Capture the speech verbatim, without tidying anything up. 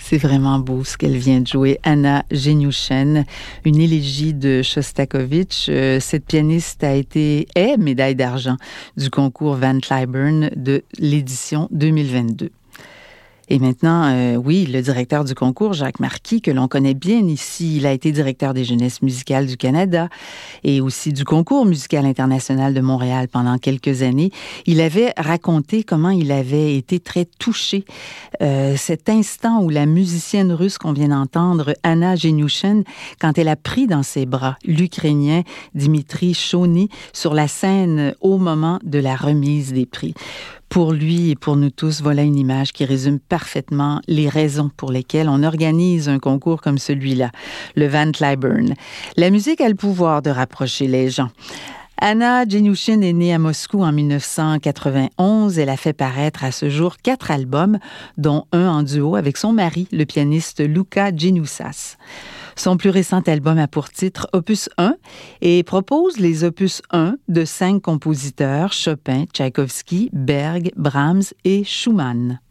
C'est vraiment beau ce qu'elle vient de jouer. Anna Genyushin, une élégie de Shostakovich. Euh, cette pianiste a été, est médaille d'argent du concours Van Cliburn de l'édition deux mille vingt-deux. Et maintenant, euh, oui, le directeur du concours, Jacques Marquis, que l'on connaît bien ici, il a été directeur des Jeunesses musicales du Canada et aussi du concours musical international de Montréal pendant quelques années. Il avait raconté comment il avait été très touché. Euh, cet instant où la musicienne russe qu'on vient d'entendre, Anna Genyushin, quand elle a pris dans ses bras l'Ukrainien Dmitri Shony sur la scène au moment de la remise des prix. Pour lui et pour nous tous, voilà une image qui résume parfaitement les raisons pour lesquelles on organise un concours comme celui-là, le Van Cliburn. La musique a le pouvoir de rapprocher les gens. Anna Genyushin est née à Moscou en dix-neuf cent quatre-vingt-onze. Elle a fait paraître à ce jour quatre albums, dont un en duo avec son mari, le pianiste Luka Genyusas. Son plus récent album a pour titre Opus un et propose les Opus un de cinq compositeurs, Chopin, Tchaïkovski, Berg, Brahms et Schumann.